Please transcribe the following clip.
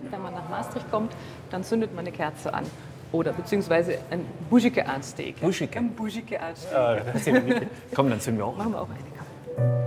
wenn man nach Maastricht kommt, dann zündet man eine Kerze an. Oder beziehungsweise ein Buschike ansteken. Buschike? Ein Buschike ansteken. Komm, dann zünden wir auch. Machen wir auch eine.